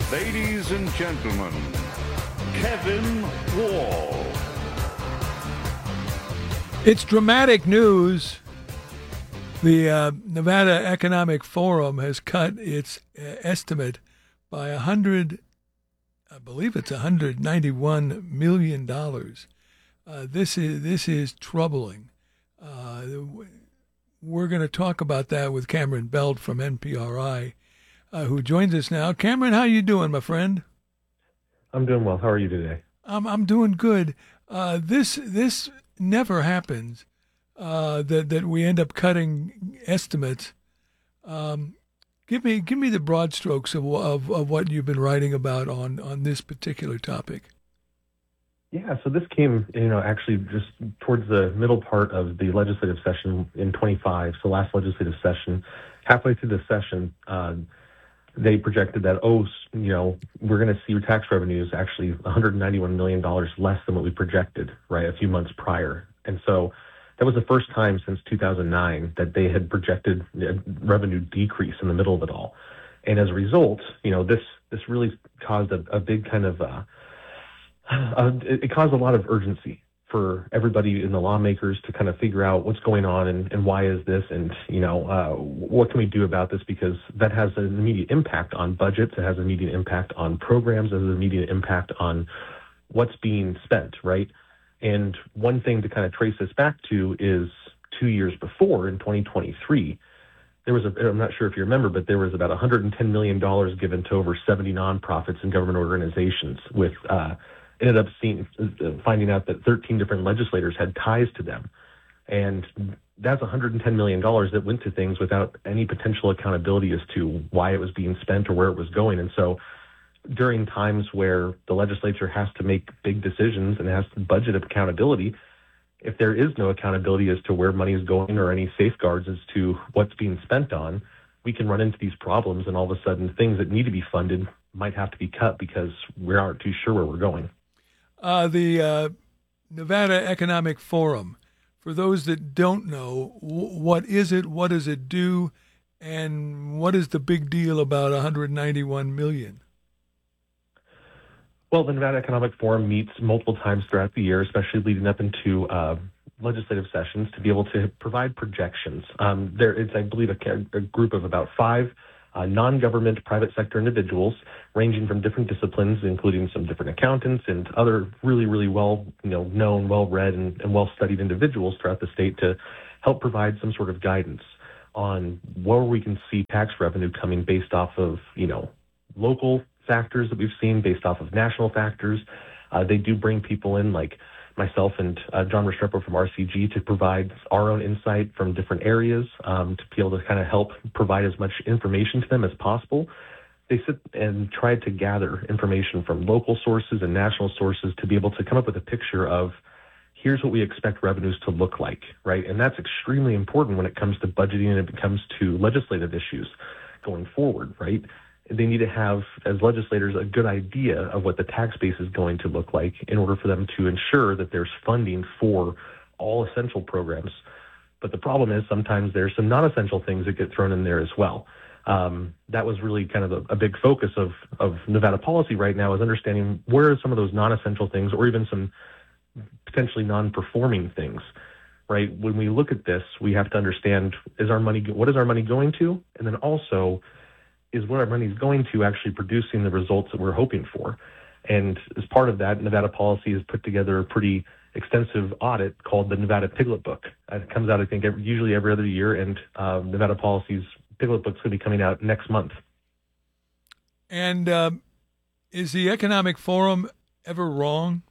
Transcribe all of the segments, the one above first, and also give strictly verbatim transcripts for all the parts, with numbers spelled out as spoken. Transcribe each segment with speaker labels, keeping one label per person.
Speaker 1: Ladies and gentlemen, Kevin Wall.
Speaker 2: It's dramatic news. The uh, Nevada Economic Forum has cut its uh, estimate by a hundred, I believe it's one hundred ninety-one million dollars. Uh, this is this is troubling. Uh, we're going to talk about that with Cameron Belt from N P R I, uh, who joins us now. Cameron, how you doing, my friend?
Speaker 3: I'm doing well. How are you today?
Speaker 2: I'm I'm doing good. Uh, this this never happens. Uh, that that we end up cutting estimates. Um, give me give me the broad strokes of, of of what you've been writing about on on this particular topic.
Speaker 3: Yeah, so this came, you know, actually just towards the middle part of the legislative session in twenty-five, so last legislative session. Halfway through the session, uh, they projected that, oh, you know, we're going to see tax revenues actually one hundred ninety-one million dollars less than what we projected, right, a few months prior. And so that was the first time since two thousand nine that they had projected a revenue decrease in the middle of it all. And as a result, you know, this this really caused a, a big kind of, uh, uh, it, it caused a lot of urgency for everybody in the lawmakers to kind of figure out what's going on and, and why is this and, you know, uh, what can we do about this? Because that has an immediate impact on budgets. It has an immediate impact on programs. It has an immediate impact on what's being spent, right? And one thing to kind of trace this back to is two years before, in twenty twenty-three, there was a, I'm not sure if you remember, but there was about one hundred ten million dollars given to over seventy nonprofits and government organizations with, uh, ended up seeing, finding out that thirteen different legislators had ties to them. And that's one hundred ten million dollars that went to things without any potential accountability as to why it was being spent or where it was going. And so during times where the legislature has to make big decisions and has to budget accountability, if there is no accountability as to where money is going or any safeguards as to what's being spent on, we can run into these problems, and all of a sudden things that need to be funded might have to be cut because we aren't too sure where we're going.
Speaker 2: Uh, the uh, Nevada Economic Forum, for those that don't know, w- what is it, what does it do, and what is the big deal about one hundred ninety-one million dollars?
Speaker 3: Well, the Nevada Economic Forum meets multiple times throughout the year, especially leading up into uh, legislative sessions, to be able to provide projections. Um, there is, I believe, a, a group of about five uh, non-government private sector individuals ranging from different disciplines, including some different accountants and other really, really well you know, known, well-read, and, and well-studied individuals throughout the state to help provide some sort of guidance on where we can see tax revenue coming based off of, you know, local factors that we've seen, based off of national factors. Uh, they do bring people in like myself and uh, John Restrepo from R C G to provide our own insight from different areas um, to be able to kind of help provide as much information to them as possible. They sit and try to gather information from local sources and national sources to be able to come up with a picture of here's what we expect revenues to look like, right? And that's extremely important when it comes to budgeting and it comes to legislative issues going forward, right? They need to have, as legislators, a good idea of what the tax base is going to look like in order for them to ensure that there's funding for all essential programs. But the problem is sometimes there's some non-essential things that get thrown in there as well. Um, that was really kind of a, a big focus of, of Nevada policy right now, is understanding where are some of those non-essential things or even some potentially non-performing things, right? When we look at this, we have to understand, is our money, what is our money going to? And then also, is what our money is going to actually producing the results that we're hoping for? And as part of that, Nevada Policy has put together a pretty extensive audit called the Nevada Piglet Book. It comes out, I think, every, usually every other year, and uh, Nevada Policy's Piglet Book is going to be coming out next month.
Speaker 2: And uh, is the Economic Forum ever wrong?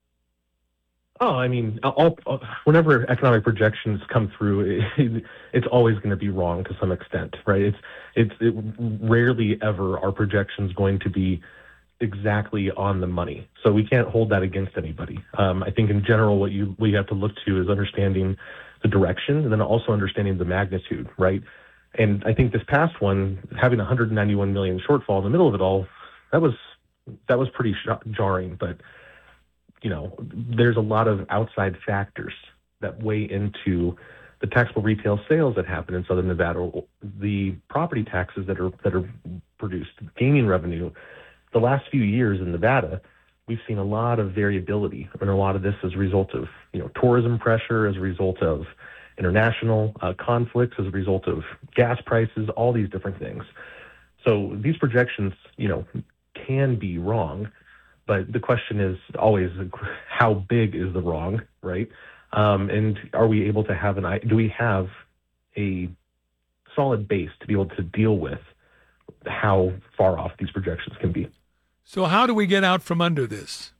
Speaker 3: Oh, I mean, all, all, whenever economic projections come through, it, it's always going to be wrong to some extent, right? It's it's it, rarely ever are projections going to be exactly on the money. So we can't hold that against anybody. Um, I think in general, what you what you have to look to is understanding the direction and then also understanding the magnitude, right? And I think this past one, having one hundred ninety-one million shortfall in the middle of it all, that was that was pretty sh- jarring, but you know, there's a lot of outside factors that weigh into the taxable retail sales that happen in Southern Nevada, the property taxes that are that are produced, gaming revenue, the last few years in Nevada, we've seen a lot of variability, and a lot of this as a result of, you know, tourism pressure, as a result of international uh, conflicts, as a result of gas prices, all these different things. So these projections, you know, can be wrong, but the question is always how big is the wrong, right? Um, and are we able to have an, do we have a solid base to be able to deal with how far off these projections can be?
Speaker 2: So how do we get out from under this?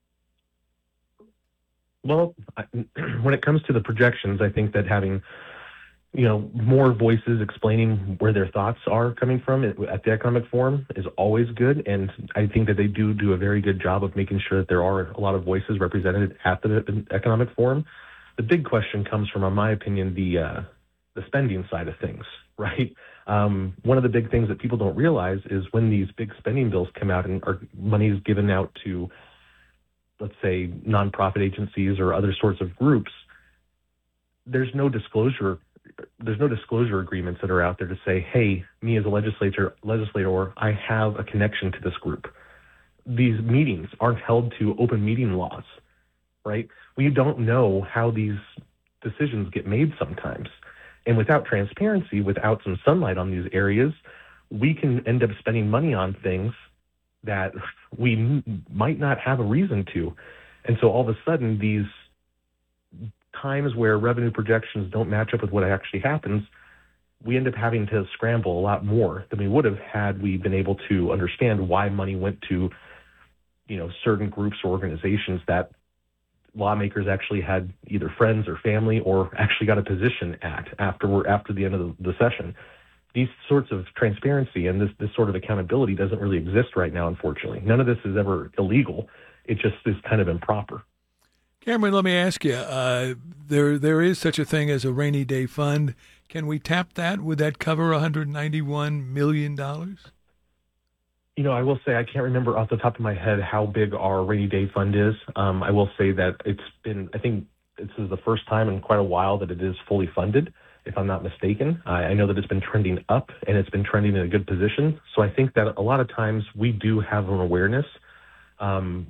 Speaker 3: Well, when it comes to the projections, I think that having, you know, more voices explaining where their thoughts are coming from at the Economic Forum is always good. And I think that they do do a very good job of making sure that there are a lot of voices represented at the Economic Forum. The big question comes from, in my opinion, the uh, the spending side of things, right? Um, one of the big things that people don't realize is when these big spending bills come out and are money is given out to, let's say, nonprofit agencies or other sorts of groups, there's no disclosure. There's no disclosure agreements that are out there to say, hey, me as a legislator, legislator, I have a connection to this group. These meetings aren't held to open meeting laws, right? We don't know how these decisions get made sometimes. And without transparency, without some sunlight on these areas, we can end up spending money on things that we m- might not have a reason to. And so all of a sudden, these times where revenue projections don't match up with what actually happens, we end up having to scramble a lot more than we would have had we been able to understand why money went to, you know, certain groups or organizations that lawmakers actually had either friends or family or actually got a position at after we're after the end of the, the session. These sorts of transparency and this, this sort of accountability doesn't really exist right now, unfortunately. None of this is ever illegal. It just is kind of improper.
Speaker 2: Cameron, let me ask you, uh, there there is such a thing as a rainy day fund. Can we tap that? Would that cover one hundred ninety-one million dollars?
Speaker 3: You know, I will say I can't remember off the top of my head how big our rainy day fund is. Um, I will say that it's been, I think this is the first time in quite a while that it is fully funded, if I'm not mistaken. I, I know that it's been trending up and it's been trending in a good position. So I think that a lot of times we do have an awareness um,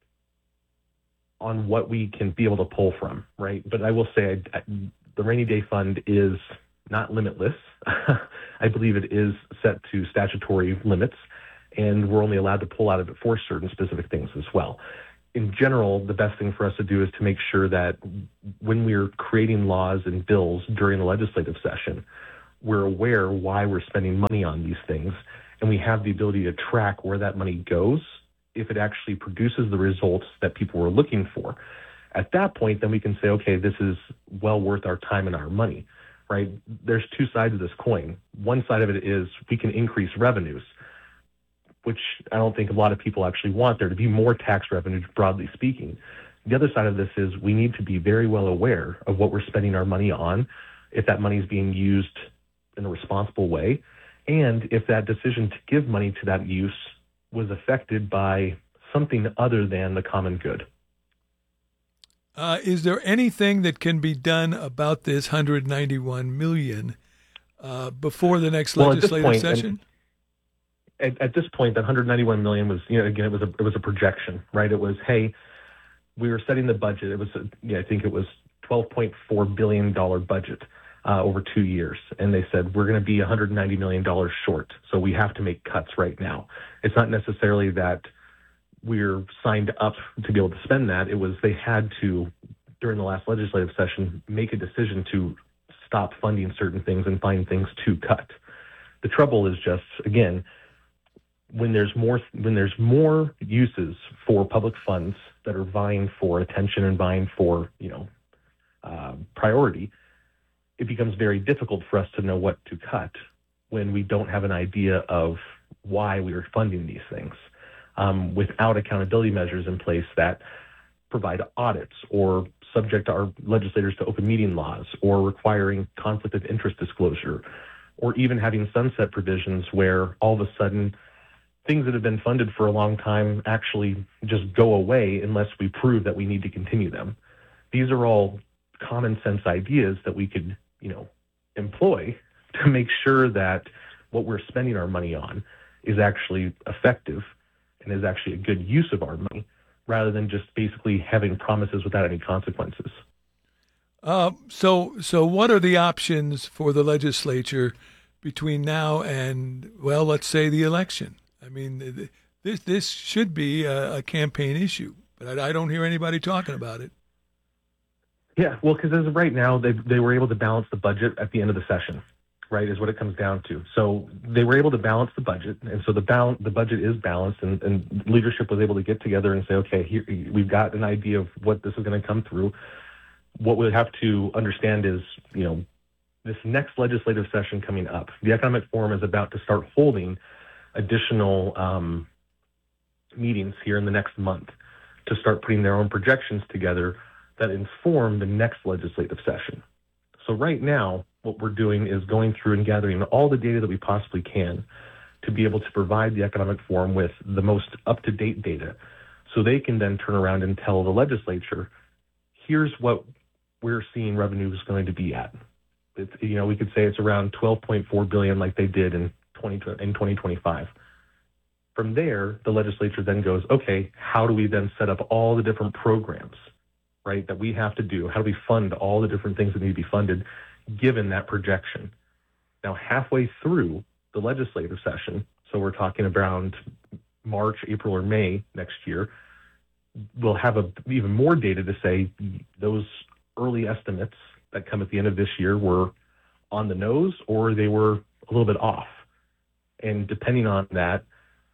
Speaker 3: on what we can be able to pull from, right? But I will say I, I, the rainy day fund is not limitless. I believe it is set to statutory limits, and we're only allowed to pull out of it for certain specific things as well. In general, the best thing for us to do is to make sure that when we're creating laws and bills during the legislative session, we're aware why we're spending money on these things, and we have the ability to track where that money goes if it actually produces the results that people were looking for. At that point, then we can say, okay, this is well worth our time and our money, right? There's two sides of this coin. One side of it is we can increase revenues, which I don't think a lot of people actually want there to be more tax revenue, broadly speaking. The other side of this is we need to be very well aware of what we're spending our money on, if that money is being used in a responsible way, and if that decision to give money to that use was affected by something other than the common good.
Speaker 2: Uh, is there anything that can be done about this one hundred ninety-one million dollars uh, before the next
Speaker 3: well,
Speaker 2: legislative
Speaker 3: point,
Speaker 2: session?
Speaker 3: At, at this point, that one hundred ninety-one million dollars was, you know, again, it was a it was a projection, right? It was, hey, we were setting the budget. It was, a, yeah, I think it was twelve point four billion dollars budget uh, over two years, and they said we're going to be one hundred ninety million dollars short, so we have to make cuts right now. It's not necessarily that we're signed up to be able to spend that. It was they had to, during the last legislative session, make a decision to stop funding certain things and find things to cut. The trouble is just, again, when there's more when there's more uses for public funds that are vying for attention and vying for, you know, uh, priority, it becomes very difficult for us to know what to cut when we don't have an idea of why we are funding these things, um, without accountability measures in place that provide audits or subject our legislators to open meeting laws or requiring conflict of interest disclosure, or even having sunset provisions where all of a sudden things that have been funded for a long time actually just go away unless we prove that we need to continue them. These are all common sense ideas that we could, you know, employ to make sure that what we're spending our money on is actually effective and is actually a good use of our money, rather than just basically having promises without any consequences.
Speaker 2: Uh, so, so what are the options for the legislature between now and, well, let's say the election? I mean, this this should be a, a campaign issue, but I, I don't hear anybody talking about it.
Speaker 3: Yeah, well, because as of right now, they they were able to balance the budget at the end of the session, right, is what it comes down to. So they were able to balance the budget, and so the bal- the budget is balanced, and, and leadership was able to get together and say, okay, here, we've got an idea of what this is going to come through. What we have to understand is, you know, this next legislative session coming up, the Economic Forum is about to start holding additional um, meetings here in the next month to start putting their own projections together that inform the next legislative session. So right now, what we're doing is going through and gathering all the data that we possibly can to be able to provide the Economic Forum with the most up-to-date data, so they can then turn around and tell the legislature, here's what we're seeing revenue is going to be at. It's, you know, we could say it's around twelve point four billion dollars like they did in twenty in twenty twenty-five. From there, the legislature then goes, okay, how do we then set up all the different programs, right, that we have to do? How do we fund all the different things that need to be funded given that projection? Now, halfway through the legislative session, so we're talking around March, April, or May next year, we'll have a, even more data to say those early estimates that come at the end of this year were on the nose or they were a little bit off. And depending on that,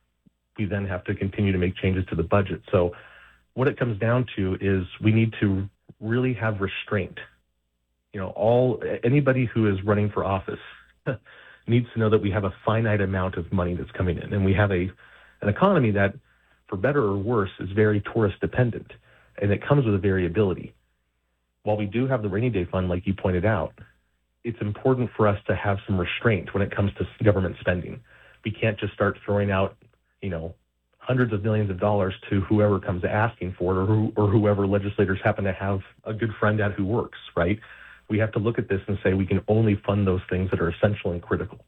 Speaker 3: we then have to continue to make changes to the budget. So what it comes down to is we need to really have restraint. You know, all anybody who is running for office needs to know that we have a finite amount of money that's coming in, and we have a an economy that, for better or worse, is very tourist dependent, and it comes with a variability. While we do have the rainy day fund, like you pointed out, it's important for us to have some restraint when it comes to government spending. We can't just start throwing out, you know, hundreds of millions of dollars to whoever comes asking for it, or who, or whoever legislators happen to have a good friend at who works, right? We have to look at this and say we can only fund those things that are essential and critical.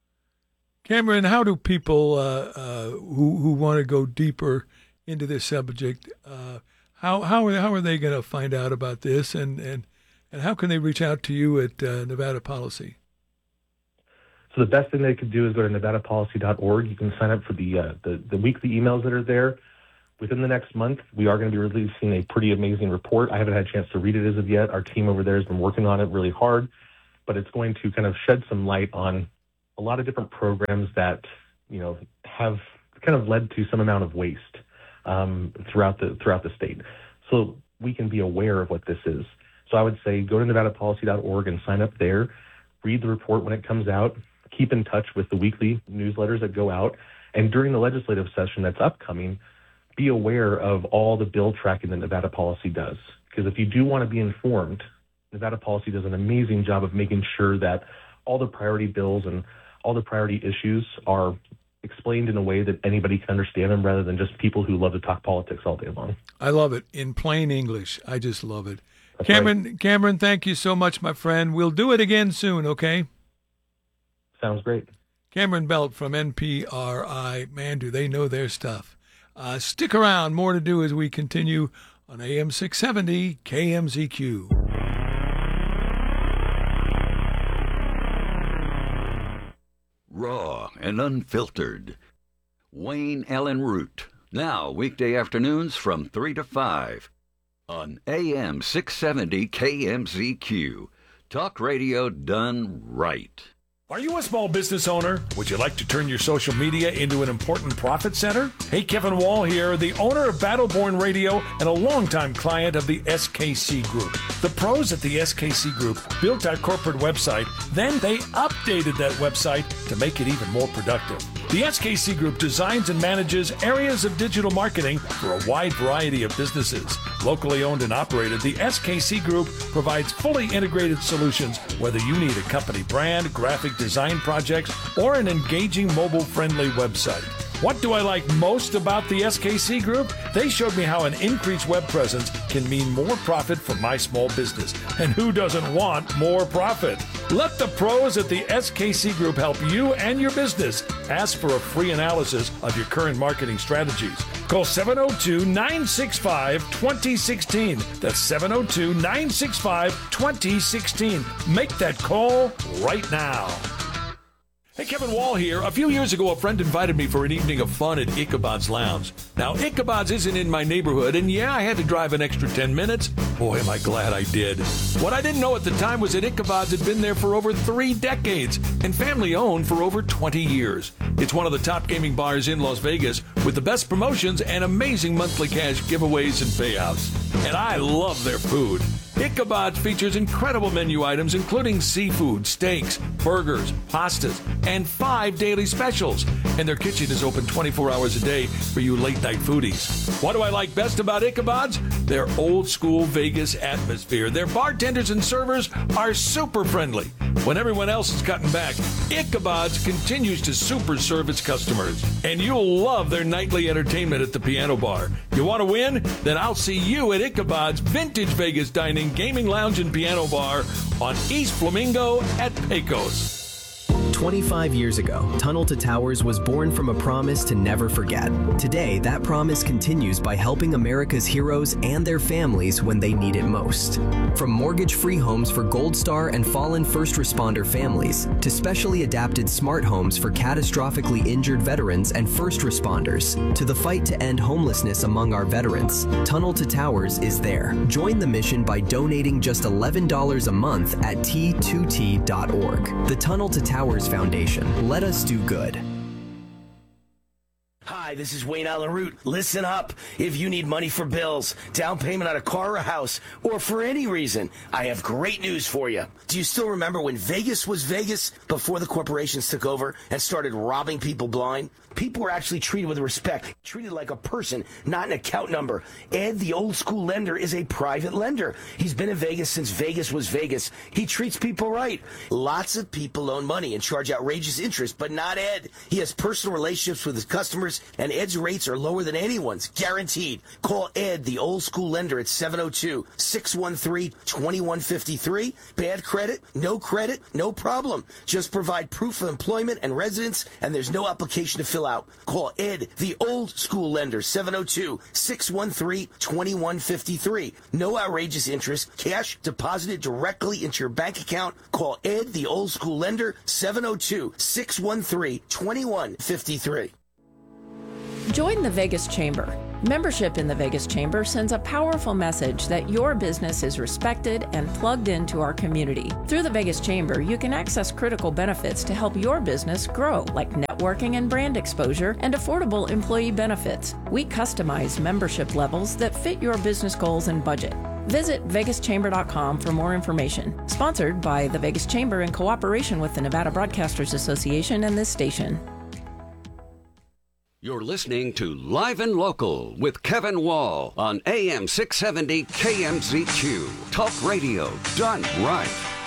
Speaker 2: Cameron, how do people uh, uh, who who want to go deeper into this subject, uh, how how are, how are they going to find out about this, and, and, and how can they reach out to you at uh, Nevada Policy?
Speaker 3: So the best thing they could do is go to nevada policy dot org. You can sign up for the, uh, the the weekly emails that are there. Within the next month, we are going to be releasing a pretty amazing report. I haven't had a chance to read it as of yet. Our team over there has been working on it really hard, but it's going to kind of shed some light on a lot of different programs that, you know, have kind of led to some amount of waste um, throughout the throughout the state. So we can be aware of what this is. So I would say go to nevada policy dot org and sign up there. Read the report when it comes out. Keep in touch with the weekly newsletters that go out. And during the legislative session that's upcoming, be aware of all the bill tracking that Nevada Policy does. Because if you do want to be informed, Nevada Policy does an amazing job of making sure that all the priority bills and all the priority issues are explained in a way that anybody can understand them, rather than just people who love to talk politics all day long.
Speaker 2: I love it. In plain English. I just love it.
Speaker 3: That's
Speaker 2: Cameron,
Speaker 3: right.
Speaker 2: Cameron, thank you so much, my friend. We'll do it again soon, okay?
Speaker 3: Sounds great.
Speaker 2: Cameron Belt from N P R I. Man, do they know their stuff. Uh, stick around. More to do as we continue on A M six seventy K M Z Q.
Speaker 4: Raw and unfiltered. Wayne Allen Root. Now, weekday afternoons from three to five on A M six seventy K M Z Q. Talk radio done right.
Speaker 5: Are you a small business owner? Would you like to turn your social media into an important profit center? Hey, Kevin Wall here, the owner of Battleborn Radio and a longtime client of the S K C Group. The pros at the S K C Group built our corporate website, then they updated that website to make it even more productive. The S K C Group designs and manages areas of digital marketing for a wide variety of businesses. Locally owned and operated, the S K C Group provides fully integrated solutions, whether you need a company brand, graphic design projects, or an engaging mobile-friendly website. What do I like most about the S K C Group? They showed me how an increased web presence can mean more profit for my small business. And who doesn't want more profit? Let the pros at the S K C Group help you and your business. Ask for a free analysis of your current marketing strategies. Call seven oh two, nine six five, two oh one six. That's seven oh two, nine six five, two oh one six. Make that call right now. Hey, Kevin Wall here. A few years ago, a friend invited me for an evening of fun at Ichabod's Lounge. Now, Ichabod's isn't in my neighborhood, and yeah, I had to drive an extra ten minutes. Boy, am I glad I did. What I didn't know at the time was that Ichabod's had been there for over three decades and family-owned for over twenty years. It's one of the top gaming bars in Las Vegas with the best promotions and amazing monthly cash giveaways and payouts. And I love their food. Ichabod's features incredible menu items including seafood, steaks, burgers, pastas, and five daily specials. And their kitchen is open twenty-four hours a day for you late-night foodies. What do I like best about Ichabod's? Their old-school Vegas atmosphere. Their bartenders and servers are super friendly. When everyone else is cutting back, Ichabod's continues to super serve its customers. And you'll love their nightly entertainment at the piano bar. You want to win? Then I'll see you at Ichabod's Vintage Vegas Dining, Gaming Lounge, and Piano Bar on East Flamingo at Pecos.
Speaker 6: twenty-five years ago, Tunnel to Towers was born from a promise to never forget. Today, that promise continues by helping America's heroes and their families when they need it most. From mortgage-free homes for Gold Star and fallen first responder families, to specially adapted smart homes for catastrophically injured veterans and first responders, to the fight to end homelessness among our veterans, Tunnel to Towers is there. Join the mission by donating just eleven dollars a month at T two T dot org. The Tunnel to Towers Foundation. Let us do good.
Speaker 7: Hi, this is Wayne Allen Root. Listen up. If you need money for bills, down payment on a car or a house, or for any reason, I have great news for you. Do you still remember when Vegas was Vegas before the corporations took over and started robbing people blind? People were actually treated with respect, treated like a person, not an account number. Ed, the old school lender, is a private lender. He's been in Vegas since Vegas was Vegas. He treats people right. Lots of people loan money and charge outrageous interest, but not Ed. He has personal relationships with his customers, and Ed's rates are lower than anyone's, guaranteed. Call Ed, the old school lender, at seven oh two, six one three, two one five three. Bad credit? No credit? No problem. Just provide proof of employment and residence, and there's no application to fill out. Call Ed, the old school lender, seven oh two, six one three, two one five three. No outrageous interest. Cash deposited directly into your bank account. Call Ed, the old school lender, seven oh two, six one three, two one five three.
Speaker 8: Join the Vegas Chamber. Membership in the Vegas Chamber sends a powerful message that your business is respected and plugged into our community. Through the Vegas Chamber, you can access critical benefits to help your business grow, like networking and brand exposure and affordable employee benefits. We customize membership levels that fit your business goals and budget. Visit vegas chamber dot com for more information. Sponsored by the Vegas Chamber in cooperation with the Nevada Broadcasters Association and this station.
Speaker 4: You're listening to Live and Local with Kevin Wall on A M six seventy K M Z Q. Talk radio done right.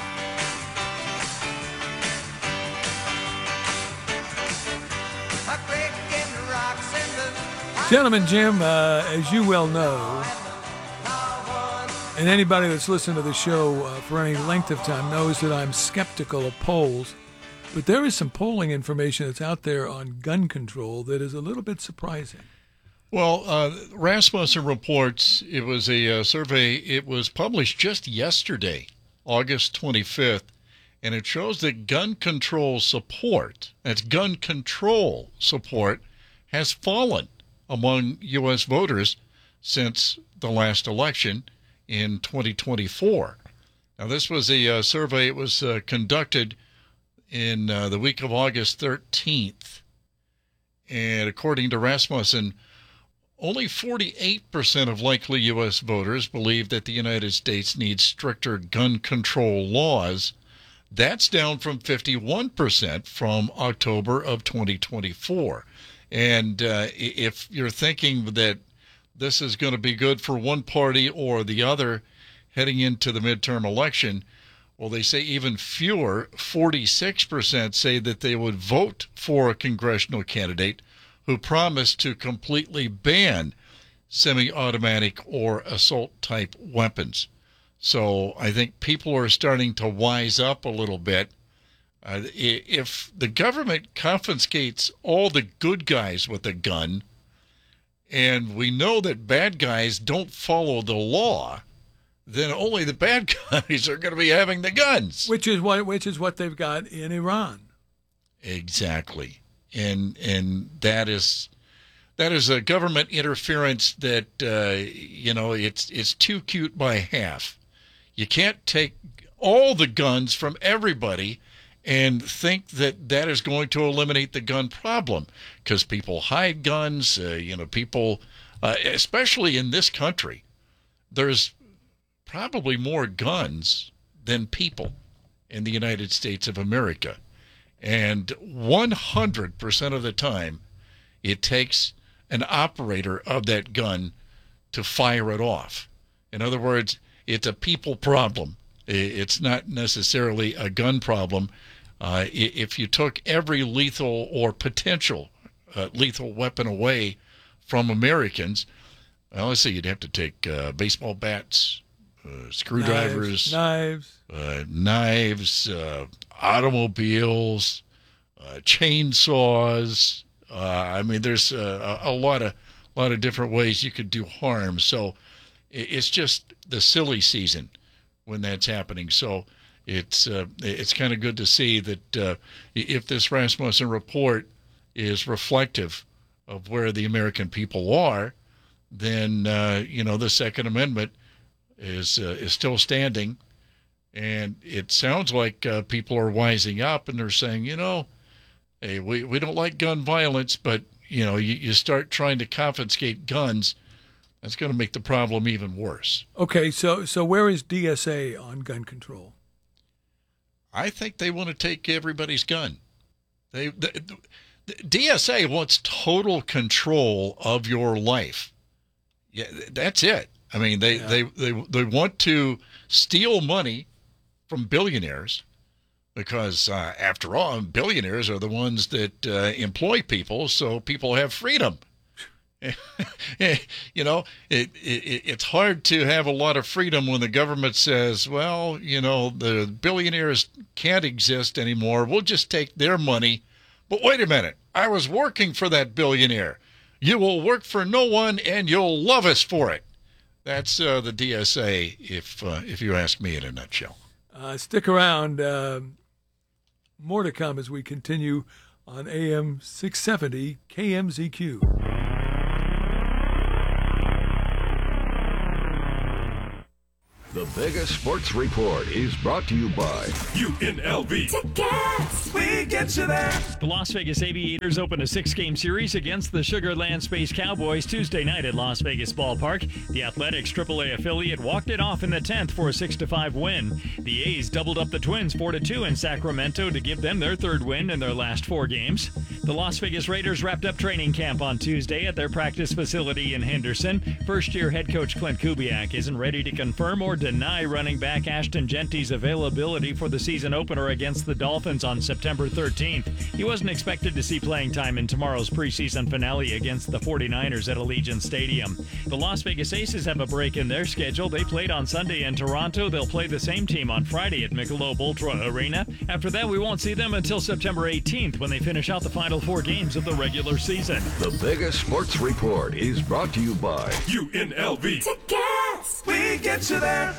Speaker 2: Gentlemen, Jim, uh, as you well know, and anybody that's listened to the show uh, for any length of time knows that I'm skeptical of polls. But there is some polling information that's out there on gun control that is a little bit surprising.
Speaker 9: Well, uh, Rasmussen reports it was a uh, survey. It was published just yesterday, August twenty-fifth, and it shows that gun control support, that's gun control support, has fallen among U S voters since the last election in twenty twenty-four. Now, this was a uh, survey. It was uh, conducted in uh, the week of August thirteenth. And according to Rasmussen, only forty-eight percent of likely U S voters believe that the United States needs stricter gun control laws. That's down from fifty-one percent from October of twenty twenty-four. And uh, if you're thinking that this is going to be good for one party or the other heading into the midterm election, well, they say even fewer, forty-six percent say that they would vote for a congressional candidate who promised to completely ban semi-automatic or assault-type weapons. So I think people are starting to wise up a little bit. Uh, if the government confiscates all the good guys with a gun, and we know that bad guys don't follow the law, then only the bad guys are going to be having the guns.
Speaker 2: Which is what which is what they've got in Iran.
Speaker 9: Exactly. And and that is that is a government interference that uh, you know, it's it's too cute by half. You can't take all the guns from everybody and think that that is going to eliminate the gun problem, because people hide guns. Uh, you know, people, uh, especially in this country, there's probably more guns than people in the United States of America. And one hundred percent of the time, it takes an operator of that gun to fire it off. In other words, it's a people problem. It's not necessarily a gun problem. Uh, if you took every lethal or potential uh, lethal weapon away from Americans, well, let's see, you'd have to take uh, baseball bats, uh, screwdrivers,
Speaker 2: knives,
Speaker 9: uh, knives, uh, automobiles, uh, chainsaws. Uh, I mean, there's a, a lot of a lot of different ways you could do harm. So it's just the silly season when that's happening. So it's uh, it's kind of good to see that uh, if this Rasmussen report is reflective of where the American people are, then uh, you know, the Second Amendment is uh, is still standing, and it sounds like uh, people are wising up and they're saying, you know, hey, we we don't like gun violence, but you know, you, you start trying to confiscate guns, that's going to make the problem even worse.
Speaker 2: Okay, so so where is D S A on gun control?
Speaker 9: I think they want to take everybody's gun. They the, the D S A wants total control of your life. Yeah, that's it. I mean, they, yeah. they, they, they want to steal money from billionaires because, uh, after all, billionaires are the ones that uh, employ people, so people have freedom. You know, it, it it's hard to have a lot of freedom when the government says, well, you know, the billionaires can't exist anymore. We'll just take their money. But wait a minute. I was working for that billionaire. You will work for no one, and you'll love us for it. That's uh, the D S A, if uh, if you ask me, in a nutshell.
Speaker 2: Uh, stick around. Uh, more to come as we continue on A M six seventy K M Z Q.
Speaker 4: The Vegas Sports Report is brought to you by
Speaker 10: U N L V. Tickets! We get you there.
Speaker 11: The Las Vegas Aviators open a six-game series against the Sugar Land Space Cowboys Tuesday night at Las Vegas Ballpark. The Athletics triple A affiliate walked it off in the tenth for a six to five win. The A's doubled up the Twins four to two in Sacramento to give them their third win in their last four games. The Las Vegas Raiders wrapped up training camp on Tuesday at their practice facility in Henderson. First-year head coach Clint Kubiak isn't ready to confirm or deny running back Ashton Genty's availability for the season opener against the Dolphins on September thirteenth. He wasn't expected to see playing time in tomorrow's preseason finale against the forty-niners at Allegiant Stadium. The Las Vegas Aces have a break in their schedule. They played on Sunday in Toronto. They'll play the same team on Friday at Michelob Ultra Arena. After that, we won't see them until September eighteenth when they finish out the final four games of the regular season.
Speaker 4: The Vegas Sports Report is brought to you by
Speaker 10: U N L V. Tickets! We get you there.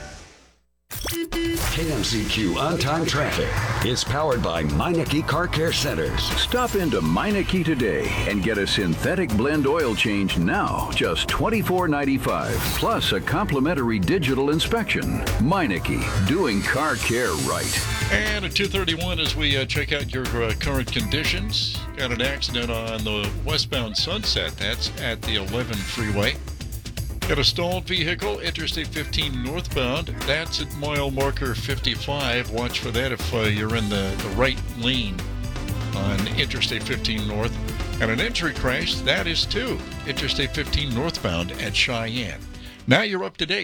Speaker 4: K M Z Q On-Time Traffic is powered by Meineke Car Care Centers.
Speaker 1: Stop into Meineke today and get a synthetic blend oil change now, just twenty-four ninety-five, plus a complimentary digital inspection. Meineke, doing car care right.
Speaker 9: And at two thirty-one, as we uh, check out your uh, current conditions, got an accident on the westbound Sunset. That's at the eleven freeway. Got a stalled vehicle, Interstate fifteen northbound. That's at mile marker fifty-five. Watch for that if uh, you're in the, the right lane on Interstate fifteen north. And an entry crash, that is too, Interstate fifteen northbound at Cheyenne. Now you're up to date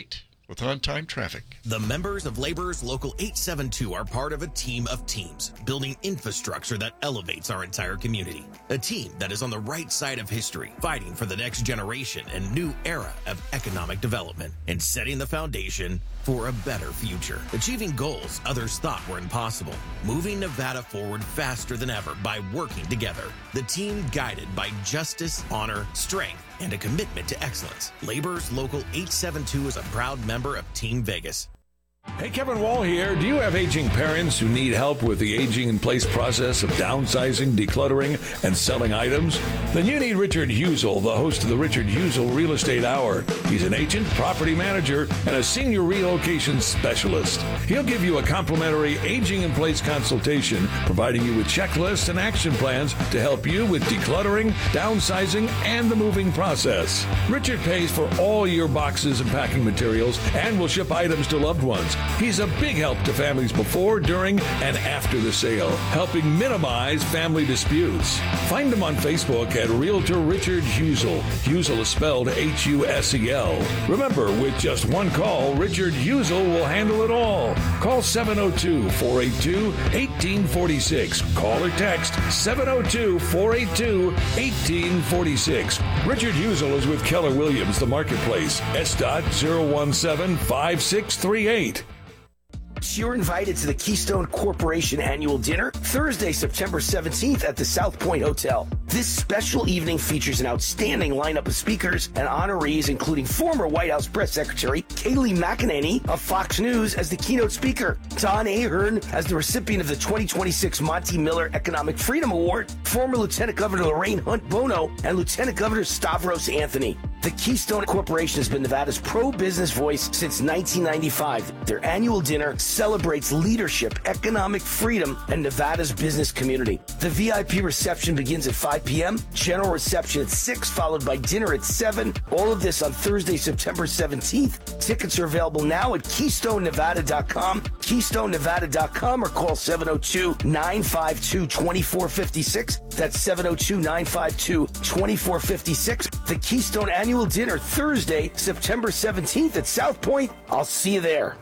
Speaker 9: with on-time traffic.
Speaker 12: The members of Laborers Local eight seven two are part of a team of teams, building infrastructure that elevates our entire community. A team that is on the right side of history, fighting for the next generation and new era of economic development, and setting the foundation for a better future. Achieving goals others thought were impossible. Moving Nevada forward faster than ever by working together. The team guided by justice, honor, strength, and a commitment to excellence. Laborers Local eight seven two is a proud member of Team Vegas.
Speaker 5: Hey, Kevin Wall here. Do you have aging parents who need help with the aging-in-place process of downsizing, decluttering, and selling items? Then you need Richard Husel, the host of the Richard Husel Real Estate Hour. He's an agent, property manager, and a senior relocation specialist. He'll give you a complimentary aging-in-place consultation, providing you with checklists and action plans to help you with decluttering, downsizing, and the moving process. Richard pays for all your boxes and packing materials and will ship items to loved ones. He's a big help to families before, during, and after the sale, helping minimize family disputes. Find him on Facebook at Realtor Richard Husel. Husel is spelled H U S E L. Remember, with just one call, Richard Husel will handle it all. Call seven oh two, four eight two, one eight four six. Call or text seven oh two, four eight two, one eight four six. Richard Husel is with Keller Williams, The Marketplace. S dot zero one seven five six three eight.
Speaker 7: You're invited to the Keystone Corporation Annual Dinner Thursday, September seventeenth at the South Point Hotel. This special evening features an outstanding lineup of speakers and honorees, including former White House Press Secretary Kayleigh McEnany of Fox News as the keynote speaker, Don Ahern as the recipient of the twenty twenty-six Monty Miller Economic Freedom Award, former Lieutenant Governor Lorraine Hunt Bono, and Lieutenant Governor Stavros Anthony. The Keystone Corporation has been Nevada's pro-business voice since nineteen ninety-five. Their annual dinner celebrates leadership, economic freedom, and Nevada's business community. The V I P reception begins at five p.m., general reception at six, followed by dinner at seven. All of this on Thursday, September seventeenth. Tickets are available now at keystone nevada dot com, keystone nevada dot com, or call seven oh two, nine five two, two four five six. That's seven oh two, nine five two, two four five six. The Keystone Annual Annual Dinner Thursday, September seventeenth at South Point. I'll see you there.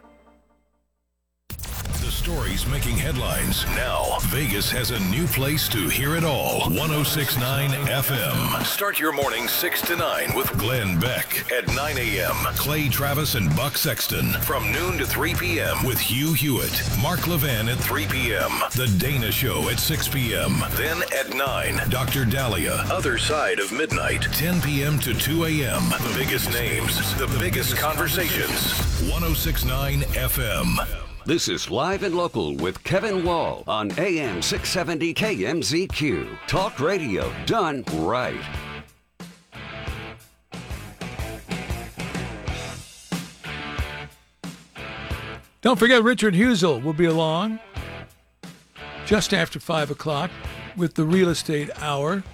Speaker 13: The stories making headlines. Now, Vegas has a new place to hear it all. one oh six point nine F M. Start your morning six to nine with Glenn Beck at nine a.m. Clay Travis and Buck Sexton from noon to three p.m. with Hugh Hewitt. Mark Levan at three p.m. The Dana Show at six p.m. Then at nine, Doctor Dahlia. Other Side of Midnight, ten p.m. to two a.m. The biggest names, the biggest conversations. one oh six point nine F M.
Speaker 4: This is Live and Local with Kevin Wall on A M six seventy K M Z Q. Talk radio done right.
Speaker 2: Don't forget, Richard Husel will be along just after five o'clock with the Real Estate Hour.